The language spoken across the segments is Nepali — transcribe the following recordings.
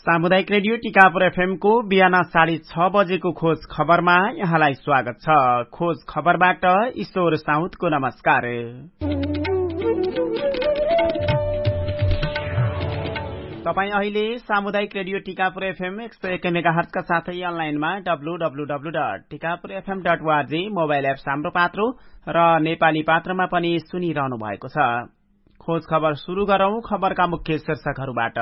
सामुदायिक रेडियो टिकापुर एफएमको बिहान 6:30 बजेको खोज खबरमा यहाँलाई स्वागत छ। खोज खबरबाट ईश्वर साउदको नमस्कार। तपाई अहिले सामुदायिक रेडियो टिकापुर एफएम 101 मेगाहर्ज का साथै अनलाइनमा www.tikapurfm.org मोबाइल एप हाम्रो पात्रो र नेपाली पात्रमा पनि सुनिरहनु भएको छ। खोज खबर शुरू गरौं खबरका मुख्य शीर्षकहरूबाट।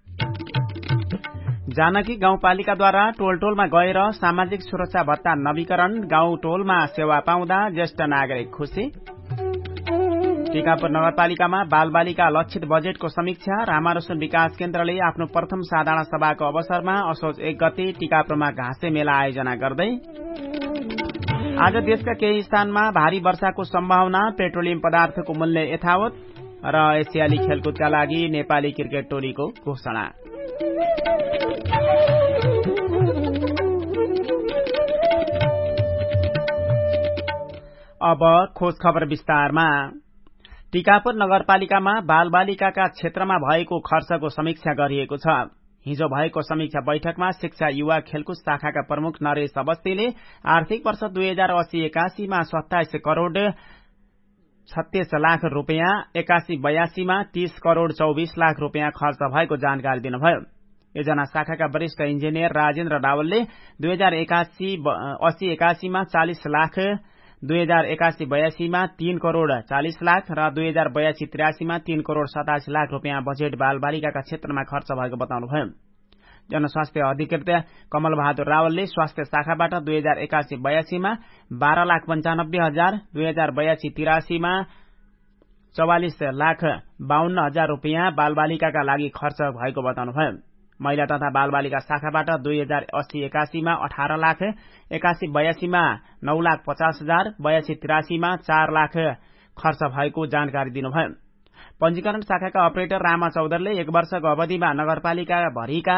जानकी गाउँपालिकाद्वारा टोलटोलमा गएर सामाजिक सुरक्षा भत्ता नवीकरण, गाउँ टोलमा सेवा पाउँदा ज्येष्ठ नागरिक खुशी। टिकापुर नगरपालिकामा बालबालिका लक्षित बजेटको समीक्षा, रामारोशन विकास केन्द्रले आफ्नो प्रथम साधारण सभाको अवसरमा असोज 1 गते टिकापुरमा घाँसे मेला आयोजना गर्दै। आज देशका केही स्थानमा भारी वर्षाको सम्भावना, पेट्रोलियम पदार्थको मूल्य यथावत र एसियाली खेलकुदका लागि नेपाली क्रिकेट टोलीको घोषणा। अब खोज खबर विस्तारमा। टिकापुर नगरपालिकामा बालबालिकाका क्षेत्रमा भएको खर्चको समीक्षा गरिएको छ। हिजो भएको समीक्षा बैठकमा शिक्षा युवा खेलकुद शाखाका प्रमुख नरेश अवस्थीले आर्थिक वर्ष 2080-81 मा 27 करोड़ 36 लाख रुपियाँ, 81-82 मा 30 करोड़ 24 लाख रुपियाँ खर्च भएको जानकारी दिनुभयो। योजना शाखाका वरिष्ठ इन्जिनियर राजेन्द्र रावलले 2081-81 मा 40 लाख, 2081-82 मा 3 करोड़ 40 लाख र 2082-83 मा 3 करोड़ 87 लाख रुपियाँ बजेट बालबालिकाका क्षेत्रमा खर्च भएको बताउनुभयो। जनस्वास्थ्य अधिकृत कमल बहादुर रावलले स्वास्थ्य शाखाबाट 2081-82 मा 12,95,000, 2082-83 मा 44,52,000 रुपियाँ बालबालिकाका लागि खर्च भएको बताउनुभयो। महिला तथा बालबालिका शाखाबाट 2080-81 मा 18 लाख, 81-82 मा 9,50,000, 82-83 मा 4 लाख खर्च भएको जानकारी दिनुभयो। पंजीकरण शाखाका अपरेटर रामा चौधरीले 1 वर्षको अवधिमा नगरपालिका भरिका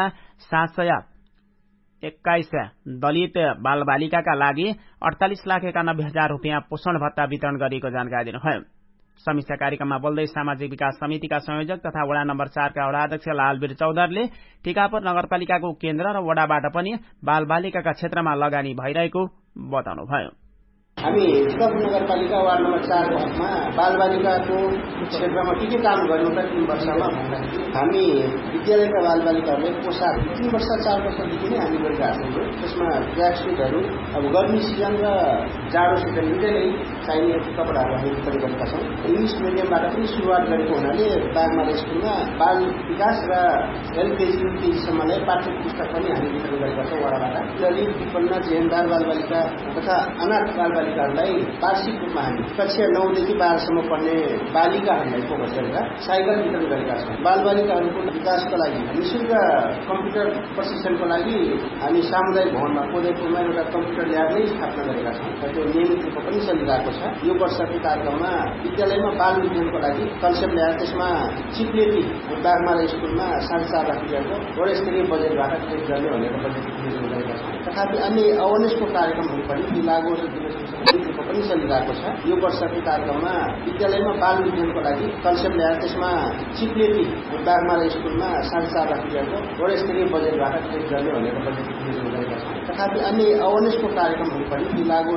721 दलित बालबालिकाका लागि 48,91,000 रुपियाँ पोषण भत्ता वितरण गरिएको जानकारी दिनुभयो। समीक्षा कार्यक्रममा बोल्दै सामाजिक विकास समितिका संयोजक तथा वडा नम्बर 4 का वडा अध्यक्ष लालवीर चौधरीले टिकापुर नगरपालिकाको केन्द्र र वडाबाट पनि बालबालिकाका क्षेत्रमा लगानी भइरहेको बताउनुभयो। हामी टिकापुर नगरपालिका वार्ड नम्बर 4 को हकमा बालबालिकाको क्षेत्रमा के काम गर्नु त 3 वर्षमा भन्दाखेरि हामी विद्यालयका बालबालिकाहरूले पोसाक 3 वर्ष 4 वर्षदेखि नै हामी गरिरहेका छौँ। त्यसमा ट्र्याकसुटहरू अब गर्मी सिजन र जाडो सिजन दुईटै नै चाहिने कपडाहरू हामी वितरण गरेका छौँ। इङ्ग्लिस मिडियमबाट पनि सुरुवात गरेको हुनाले बागमारा स्कुलमा बाल विकास र एलकेजी युकेजीसम्मलाई पाठ्य पुस्तक पनि हामी वितरण गरेका छौँ वडाबाट। दलित विपन्न जेहेन्दार बालबालिका तथा अनाथ बालबालिकाहरूलाई वार्षिक रूपमा हामी कक्षा 9 देखि 12 सम्म पढ्ने बालिकाहरूलाई फोकस गरेर साइकल वितरण गरेका छौँ। बालबालिकाहरूको विकासको लागि निःशुल्क कम्प्युटर प्रशिक्षणको लागि हामी सामुदायिक भवनमा कोदैपुरमा एउटा कम्प्युटर ल्याब नै स्थापना गरेका छौँ। त्यो नियमित रूपमा पनि चलिरहेको छ। यो वर्षको कार्यक्रममा विद्यालयमा बाल विज्ञानको लागि कन्सेप्ट ल्याएर त्यसमा चिप्लेटी बागमारा स्कुलमा 4.5 लाख रुपियाँको वडास्तरीय बजेटबाट खरिद गर्ने भनेर बजेट निर्माण गरेका छौँ। तथापि अन्य अवेरनेसको कार्यक्रमहरू पनि लागू रूपमा पनि चलिरहेको छ। यो वर्षको कार्यक्रममा विद्यालयमा बाल विज्ञानको लागि कन्सेप्ट ल्याएर त्यसमा चिप्लेटी बागमारा स्कुलमा 4.5 लाख रुपियाँको वडास्तरीय बजेटबाट खरिद गर्ने भनेर बजेट निर्माण गरेका छौँ। तथापि अन्य अवेरनेसको कार्यक्रमहरू पनि लागू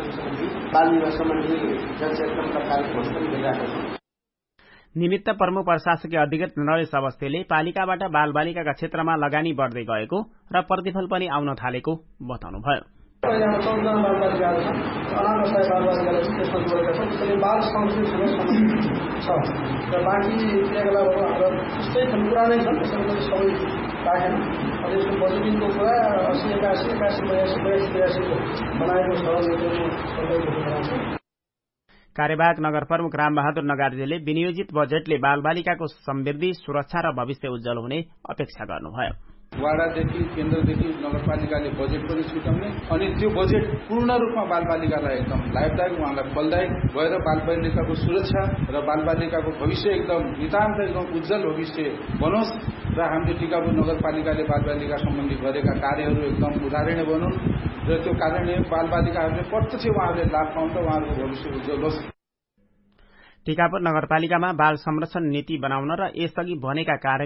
बाल विवाह सम्बन्धी जनचेतनाका कार्यक्रमहरू पनि गरिरहेका छौँ। निमित्त प्रमुख प्रशासकीय अधिकृत नरेश अवस्थीले पालिकाबाट बालबालिकाका क्षेत्रमा लगानी बढ्दै गएको र प्रतिफल पनि आउन थालेको बताउनुभयो। पहिलामा 14 बालबालिकाहरू छन्, अनाथ असहाय बालबालिकालाई त्यसमा जोडेका छौँ। त्यसैले बाल संरक्षणसँग सम्बन्धित छ र बाँकी क्रियाकलापहरू हाम्रो त्यस्तै पुरानै छन्। त्यसैले पनि सबै राखेन। अब यसको बजेटिङको कुरा 80-81 को बनाएको छ। कार्यवाहक नगर प्रमुख रामबहादुर नगार्जेले विनियोजित बजेटले बालबालिकाको समृद्धि, सुरक्षा र भविष्य उज्जवल हुने अपेक्षा गर्नुभयो। वाडादेखि केन्द्रदेखि नगरपालिकाले बजेट पनि छुट्याउने अनि त्यो बजेट पूर्ण रूपमा बालबालिकालाई एकदम लाभदायक, उहाँलाई फलदायक भएर बालबालिकाको सुरक्षा र बालबालिकाको भविष्य एकदम नितान्त एकदम उज्जवल भविष्य बनोस् र हामीले टिकापुर नगरपालिकाले बालबालिका सम्बन्धी गरेका कार्यहरू एकदम उदाहरणीय बनुन् र त्यो कारणले बालबालिकाहरूले प्रत्यक्ष उहाँहरूले लाभ पाउँदा उहाँहरूको भविष्य उज्जवल होस्। टिकापुर नगरपालिकामा बाल संरक्षण नीति बनाउन र यसअघि बनेका कार्य